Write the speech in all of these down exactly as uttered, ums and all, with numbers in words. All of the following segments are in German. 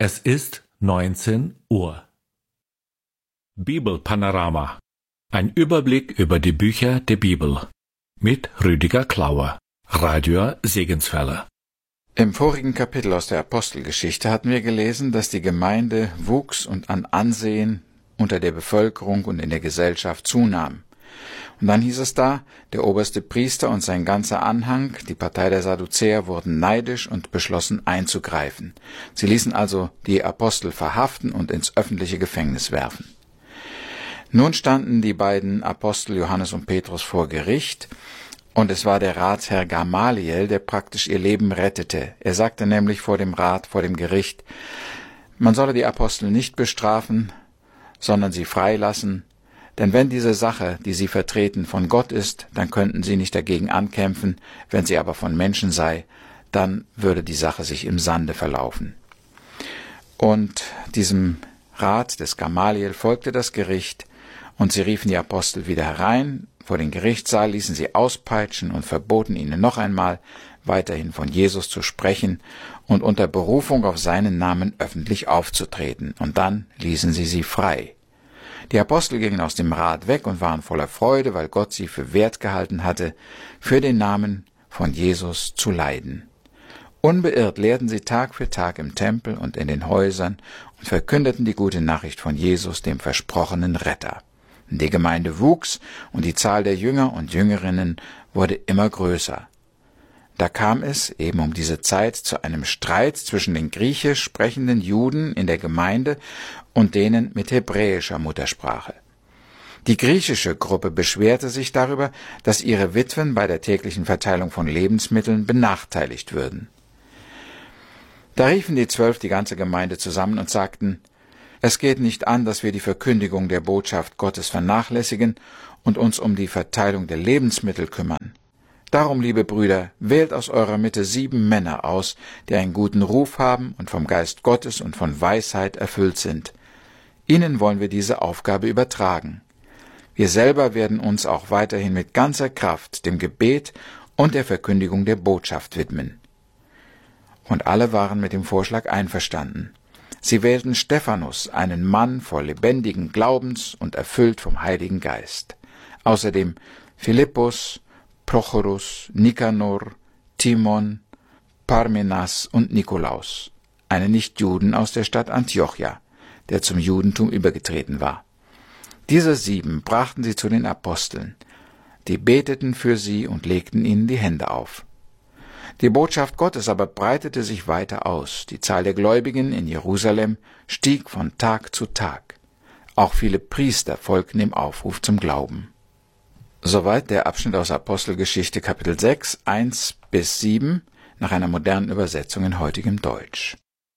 Es ist neunzehn Uhr. Bibelpanorama. Ein Überblick über die Bücher der Bibel. Mit Rüdiger Klauer. Radio Segenswelle. Im vorigen Kapitel aus der Apostelgeschichte hatten wir gelesen, dass die Gemeinde wuchs und an Ansehen unter der Bevölkerung und in der Gesellschaft zunahm. Und dann hieß es da, der oberste Priester und sein ganzer Anhang, die Partei der Sadduzäer, wurden neidisch und beschlossen einzugreifen. Sie ließen also die Apostel verhaften und ins öffentliche Gefängnis werfen. Nun standen die beiden Apostel Johannes und Petrus vor Gericht, und es war der Ratsherr Gamaliel, der praktisch ihr Leben rettete. Er sagte nämlich vor dem Rat, vor dem Gericht, man solle die Apostel nicht bestrafen, sondern sie freilassen, denn wenn diese Sache, die sie vertreten, von Gott ist, dann könnten sie nicht dagegen ankämpfen, wenn sie aber von Menschen sei, dann würde die Sache sich im Sande verlaufen. Und diesem Rat des Gamaliel folgte das Gericht, und sie riefen die Apostel wieder herein, vor den Gerichtssaal, ließen sie auspeitschen und verboten ihnen noch einmal, weiterhin von Jesus zu sprechen und unter Berufung auf seinen Namen öffentlich aufzutreten, und dann ließen sie sie frei. Die Apostel gingen aus dem Rat weg und waren voller Freude, weil Gott sie für wert gehalten hatte, für den Namen von Jesus zu leiden. Unbeirrt lehrten sie Tag für Tag im Tempel und in den Häusern und verkündeten die gute Nachricht von Jesus, dem versprochenen Retter. Die Gemeinde wuchs und die Zahl der Jünger und Jüngerinnen wurde immer größer. Da kam es, eben um diese Zeit, zu einem Streit zwischen den griechisch sprechenden Juden in der Gemeinde und denen mit hebräischer Muttersprache. Die griechische Gruppe beschwerte sich darüber, dass ihre Witwen bei der täglichen Verteilung von Lebensmitteln benachteiligt würden. Da riefen die Zwölf die ganze Gemeinde zusammen und sagten, es geht nicht an, dass wir die Verkündigung der Botschaft Gottes vernachlässigen und uns um die Verteilung der Lebensmittel kümmern. Darum, liebe Brüder, wählt aus eurer Mitte sieben Männer aus, die einen guten Ruf haben und vom Geist Gottes und von Weisheit erfüllt sind. Ihnen wollen wir diese Aufgabe übertragen. Wir selber werden uns auch weiterhin mit ganzer Kraft dem Gebet und der Verkündigung der Botschaft widmen. Und alle waren mit dem Vorschlag einverstanden. Sie wählten Stephanus, einen Mann voll lebendigen Glaubens und erfüllt vom Heiligen Geist. Außerdem Philippus, Prochorus, Nikanor, Timon, Parmenas und Nikolaus, einen Nichtjuden aus der Stadt Antiochia, der zum Judentum übergetreten war. Diese sieben brachten sie zu den Aposteln. Die beteten für sie und legten ihnen die Hände auf. Die Botschaft Gottes aber breitete sich weiter aus. Die Zahl der Gläubigen in Jerusalem stieg von Tag zu Tag. Auch viele Priester folgten dem Aufruf zum Glauben. Soweit der Abschnitt aus Apostelgeschichte Kapitel sechs, eins bis sieben, nach einer modernen Übersetzung in heutigem Deutsch.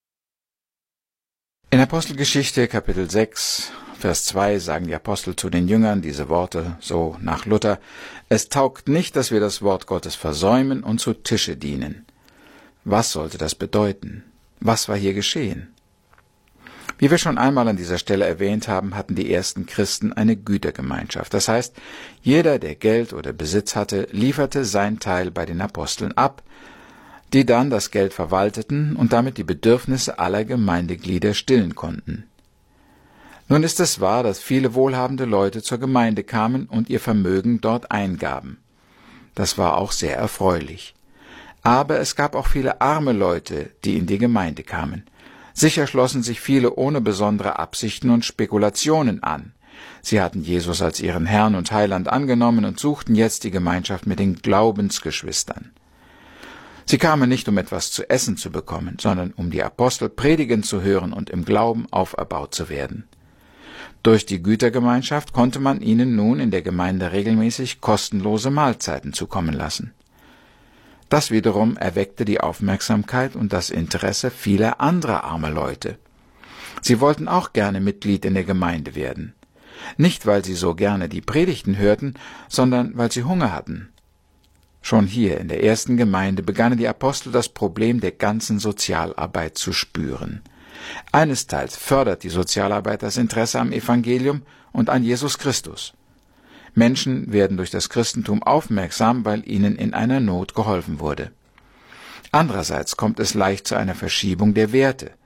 In Apostelgeschichte Kapitel sechs, Vers zwei sagen die Apostel zu den Jüngern diese Worte, so nach Luther: Es taugt nicht, dass wir das Wort Gottes versäumen und zu Tische dienen. Was sollte das bedeuten? Was war hier geschehen? Wie wir schon einmal an dieser Stelle erwähnt haben, hatten die ersten Christen eine Gütergemeinschaft. Das heißt, jeder, der Geld oder Besitz hatte, lieferte sein Teil bei den Aposteln ab, die dann das Geld verwalteten und damit die Bedürfnisse aller Gemeindeglieder stillen konnten. Nun ist es wahr, dass viele wohlhabende Leute zur Gemeinde kamen und ihr Vermögen dort eingaben. Das war auch sehr erfreulich. Aber es gab auch viele arme Leute, die in die Gemeinde kamen. Sicher schlossen sich viele ohne besondere Absichten und Spekulationen an. Sie hatten Jesus als ihren Herrn und Heiland angenommen und suchten jetzt die Gemeinschaft mit den Glaubensgeschwistern. Sie kamen nicht, um etwas zu essen zu bekommen, sondern um die Apostel predigen zu hören und im Glauben auferbaut zu werden. Durch die Gütergemeinschaft konnte man ihnen nun in der Gemeinde regelmäßig kostenlose Mahlzeiten zukommen lassen. Das wiederum erweckte die Aufmerksamkeit und das Interesse vieler anderer armer Leute. Sie wollten auch gerne Mitglied in der Gemeinde werden. Nicht, weil sie so gerne die Predigten hörten, sondern weil sie Hunger hatten. Schon hier in der ersten Gemeinde begannen die Apostel das Problem der ganzen Sozialarbeit zu spüren. Einesteils fördert die Sozialarbeit das Interesse am Evangelium und an Jesus Christus. Menschen werden durch das Christentum aufmerksam, weil ihnen in einer Not geholfen wurde. Andererseits kommt es leicht zu einer Verschiebung der Werte.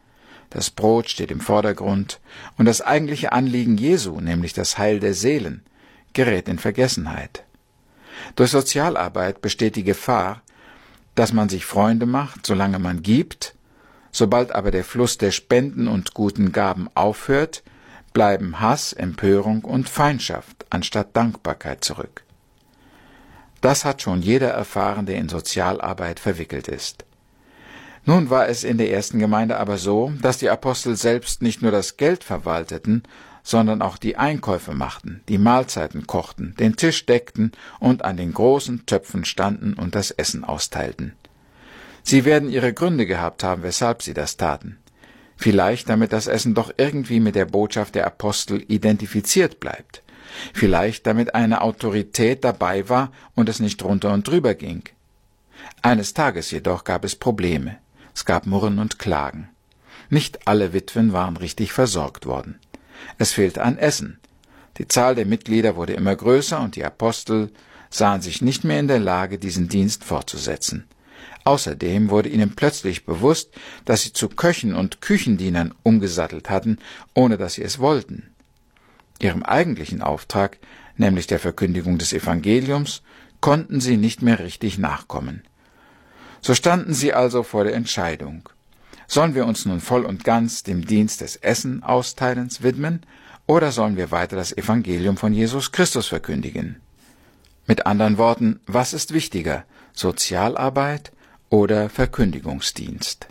das Brot steht im Vordergrund und das eigentliche Anliegen Jesu, nämlich das Heil der Seelen, gerät in Vergessenheit. Durch Sozialarbeit besteht die Gefahr, dass man sich Freunde macht, solange man gibt. Sobald aber der Fluss der Spenden und guten Gaben aufhört, bleiben Hass, Empörung und Feindschaft anstatt Dankbarkeit zurück. Das hat schon jeder erfahren, der in Sozialarbeit verwickelt ist. Nun war es in der ersten Gemeinde aber so, dass die Apostel selbst nicht nur das Geld verwalteten, sondern auch die Einkäufe machten, die Mahlzeiten kochten, den Tisch deckten und an den großen Töpfen standen und das Essen austeilten. Sie werden ihre Gründe gehabt haben, weshalb sie das taten. Vielleicht, damit das Essen doch irgendwie mit der Botschaft der Apostel identifiziert bleibt. Vielleicht, damit eine Autorität dabei war und es nicht drunter und drüber ging. Eines Tages jedoch gab es Probleme. Es gab Murren und Klagen. Nicht alle Witwen waren richtig versorgt worden. Es fehlte an Essen. Die Zahl der Mitglieder wurde immer größer und die Apostel sahen sich nicht mehr in der Lage, diesen Dienst fortzusetzen. Außerdem wurde ihnen plötzlich bewusst, dass sie zu Köchen und Küchendienern umgesattelt hatten, ohne dass sie es wollten. Ihrem eigentlichen Auftrag, nämlich der Verkündigung des Evangeliums, konnten sie nicht mehr richtig nachkommen. So standen sie also vor der Entscheidung. Sollen wir uns nun voll und ganz dem Dienst des Essen-Austeilens widmen, oder sollen wir weiter das Evangelium von Jesus Christus verkündigen? Mit anderen Worten, was ist wichtiger, Sozialarbeit oder Verkündigungsdienst?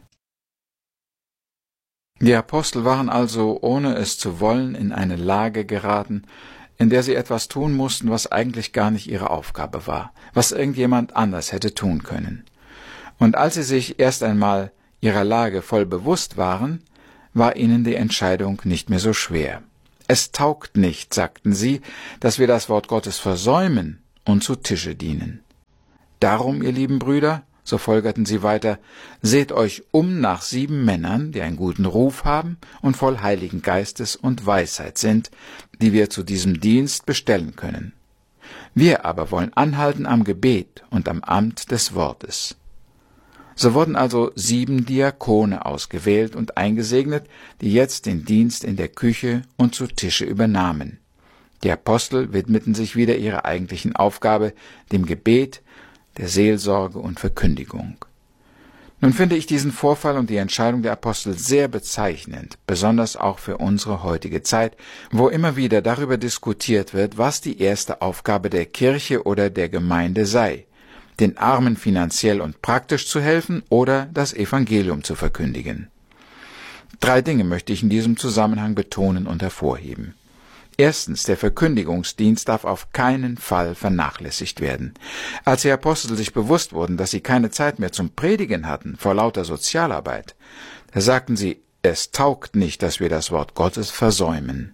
Die Apostel waren also, ohne es zu wollen, in eine Lage geraten, in der sie etwas tun mussten, was eigentlich gar nicht ihre Aufgabe war, was irgendjemand anders hätte tun können. Und als sie sich erst einmal ihrer Lage voll bewusst waren, war ihnen die Entscheidung nicht mehr so schwer. Es taugt nicht, sagten sie, dass wir das Wort Gottes versäumen und zu Tische dienen. Darum, ihr lieben Brüder, so folgerten sie weiter, seht euch um nach sieben Männern, die einen guten Ruf haben und voll Heiligen Geistes und Weisheit sind, die wir zu diesem Dienst bestellen können. Wir aber wollen anhalten am Gebet und am Amt des Wortes. So wurden also sieben Diakone ausgewählt und eingesegnet, die jetzt den Dienst in der Küche und zu Tische übernahmen. Die Apostel widmeten sich wieder ihrer eigentlichen Aufgabe, dem Gebet, der Seelsorge und Verkündigung. Nun finde ich diesen Vorfall und die Entscheidung der Apostel sehr bezeichnend, besonders auch für unsere heutige Zeit, wo immer wieder darüber diskutiert wird, was die erste Aufgabe der Kirche oder der Gemeinde sei, den Armen finanziell und praktisch zu helfen oder das Evangelium zu verkündigen. Drei Dinge möchte ich in diesem Zusammenhang betonen und hervorheben. Erstens, der Verkündigungsdienst darf auf keinen Fall vernachlässigt werden. Als die Apostel sich bewusst wurden, dass sie keine Zeit mehr zum Predigen hatten vor lauter Sozialarbeit, da sagten sie, es taugt nicht, dass wir das Wort Gottes versäumen.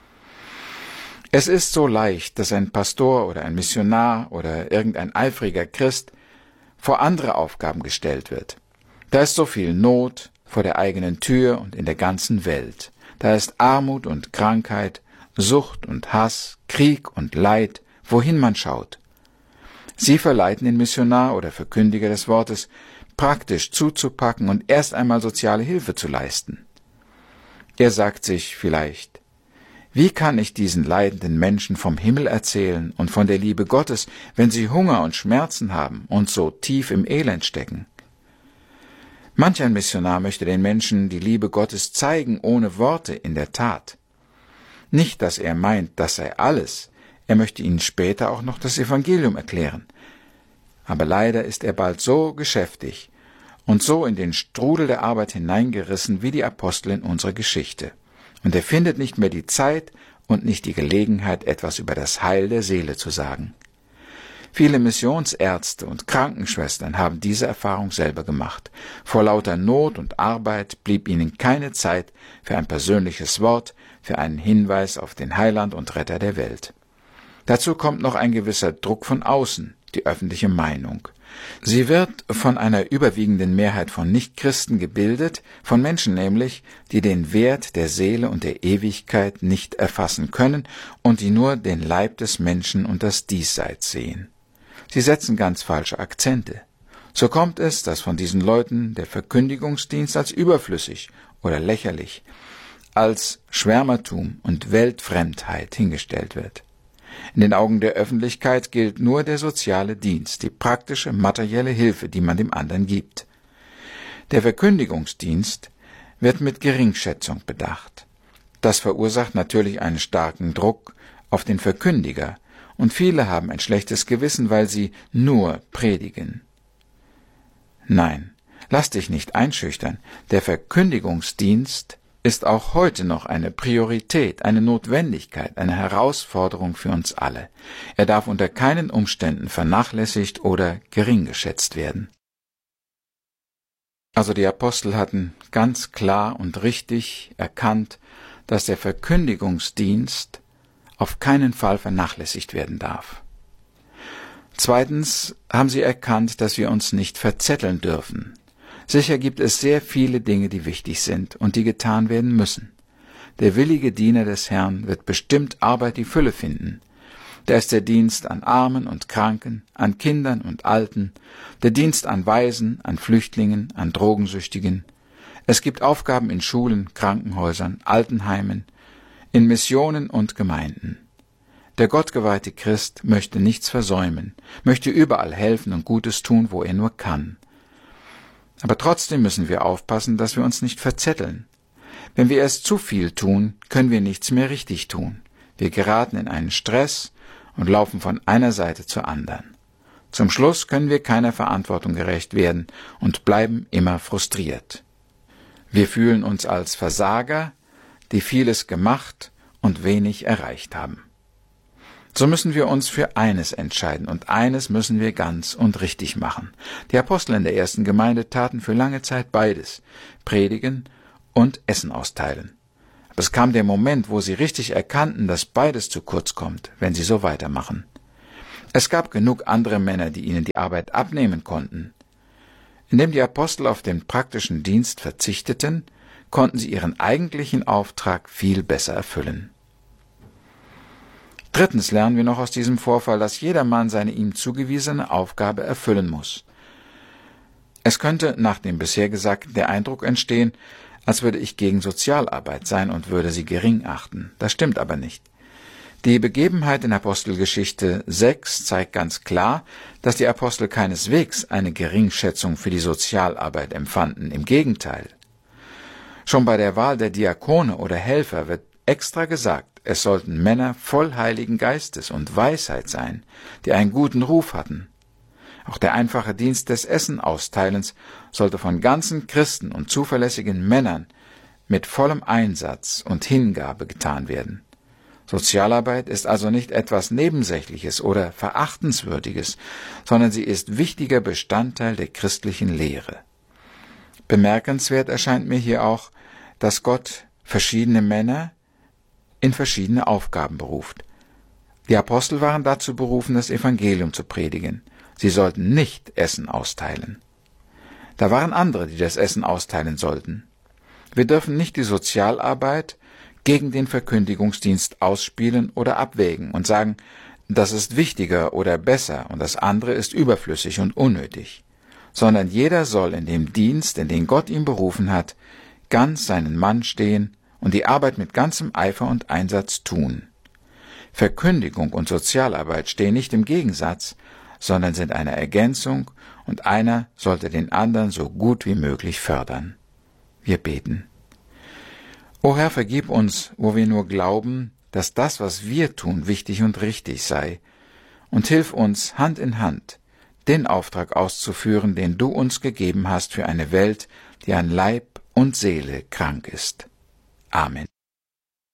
Es ist so leicht, dass ein Pastor oder ein Missionar oder irgendein eifriger Christ vor andere Aufgaben gestellt wird. Da ist so viel Not vor der eigenen Tür und in der ganzen Welt. Da ist Armut und Krankheit, Sucht und Hass, Krieg und Leid, wohin man schaut. Sie verleiten den Missionar oder Verkündiger des Wortes, praktisch zuzupacken und erst einmal soziale Hilfe zu leisten. Er sagt sich vielleicht, wie kann ich diesen leidenden Menschen vom Himmel erzählen und von der Liebe Gottes, wenn sie Hunger und Schmerzen haben und so tief im Elend stecken? Manch ein Missionar möchte den Menschen die Liebe Gottes zeigen, ohne Worte, in der Tat. Nicht, dass er meint, das sei alles, er möchte ihnen später auch noch das Evangelium erklären. Aber leider ist er bald so geschäftig und so in den Strudel der Arbeit hineingerissen wie die Apostel in unserer Geschichte. Und er findet nicht mehr die Zeit und nicht die Gelegenheit, etwas über das Heil der Seele zu sagen. Viele Missionsärzte und Krankenschwestern haben diese Erfahrung selber gemacht. Vor lauter Not und Arbeit blieb ihnen keine Zeit für ein persönliches Wort, für einen Hinweis auf den Heiland und Retter der Welt. Dazu kommt noch ein gewisser Druck von außen, die öffentliche Meinung. Sie wird von einer überwiegenden Mehrheit von Nichtchristen gebildet, von Menschen nämlich, die den Wert der Seele und der Ewigkeit nicht erfassen können und die nur den Leib des Menschen und das Diesseits sehen. Sie setzen ganz falsche Akzente. So kommt es, dass von diesen Leuten der Verkündigungsdienst als überflüssig oder lächerlich, als Schwärmertum und Weltfremdheit hingestellt wird. In den Augen der Öffentlichkeit gilt nur der soziale Dienst, die praktische, materielle Hilfe, die man dem anderen gibt. Der Verkündigungsdienst wird mit Geringschätzung bedacht. Das verursacht natürlich einen starken Druck auf den Verkündiger, und viele haben ein schlechtes Gewissen, weil sie nur predigen. Nein, lass dich nicht einschüchtern. Der Verkündigungsdienst ist auch heute noch eine Priorität, eine Notwendigkeit, eine Herausforderung für uns alle. Er darf unter keinen Umständen vernachlässigt oder gering geschätzt werden. Also die Apostel hatten ganz klar und richtig erkannt, dass der Verkündigungsdienst auf keinen Fall vernachlässigt werden darf. Zweitens haben sie erkannt, dass wir uns nicht verzetteln dürfen. Sicher gibt es sehr viele Dinge, die wichtig sind und die getan werden müssen. Der willige Diener des Herrn wird bestimmt Arbeit die Fülle finden. Da ist der Dienst an Armen und Kranken, an Kindern und Alten, der Dienst an Waisen, an Flüchtlingen, an Drogensüchtigen. Es gibt Aufgaben in Schulen, Krankenhäusern, Altenheimen, in Missionen und Gemeinden. Der gottgeweihte Christ möchte nichts versäumen, möchte überall helfen und Gutes tun, wo er nur kann. Aber trotzdem müssen wir aufpassen, dass wir uns nicht verzetteln. Wenn wir erst zu viel tun, können wir nichts mehr richtig tun. Wir geraten in einen Stress und laufen von einer Seite zur anderen. Zum Schluss können wir keiner Verantwortung gerecht werden und bleiben immer frustriert. Wir fühlen uns als Versager, die vieles gemacht und wenig erreicht haben. So müssen wir uns für eines entscheiden, und eines müssen wir ganz und richtig machen. Die Apostel in der ersten Gemeinde taten für lange Zeit beides, predigen und Essen austeilen. Aber es kam der Moment, wo sie richtig erkannten, dass beides zu kurz kommt, wenn sie so weitermachen. Es gab genug andere Männer, die ihnen die Arbeit abnehmen konnten. Indem die Apostel auf den praktischen Dienst verzichteten, konnten sie ihren eigentlichen Auftrag viel besser erfüllen. Drittens lernen wir noch aus diesem Vorfall, dass jeder Mann seine ihm zugewiesene Aufgabe erfüllen muss. Es könnte nach dem bisher Gesagten der Eindruck entstehen, als würde ich gegen Sozialarbeit sein und würde sie gering achten. Das stimmt aber nicht. Die Begebenheit in Apostelgeschichte sechs zeigt ganz klar, dass die Apostel keineswegs eine Geringschätzung für die Sozialarbeit empfanden. Im Gegenteil. Schon bei der Wahl der Diakone oder Helfer wird extra gesagt, es sollten Männer voll Heiligen Geistes und Weisheit sein, die einen guten Ruf hatten. Auch der einfache Dienst des Essenausteilens sollte von ganzen Christen und zuverlässigen Männern mit vollem Einsatz und Hingabe getan werden. Sozialarbeit ist also nicht etwas Nebensächliches oder Verachtenswürdiges, sondern sie ist wichtiger Bestandteil der christlichen Lehre. Bemerkenswert erscheint mir hier auch, dass Gott verschiedene Männer in verschiedene Aufgaben beruft. Die Apostel waren dazu berufen, das Evangelium zu predigen. Sie sollten nicht Essen austeilen. Da waren andere, die das Essen austeilen sollten. Wir dürfen nicht die Sozialarbeit gegen den Verkündigungsdienst ausspielen oder abwägen und sagen, das ist wichtiger oder besser und das andere ist überflüssig und unnötig, sondern jeder soll in dem Dienst, in den Gott ihn berufen hat, ganz seinen Mann stehen und die Arbeit mit ganzem Eifer und Einsatz tun. Verkündigung und Sozialarbeit stehen nicht im Gegensatz, sondern sind eine Ergänzung, und einer sollte den anderen so gut wie möglich fördern. Wir beten. O Herr, vergib uns, wo wir nur glauben, dass das, was wir tun, wichtig und richtig sei, und hilf uns, Hand in Hand, den Auftrag auszuführen, den du uns gegeben hast für eine Welt, die an Leib und Seele krank ist. Amen.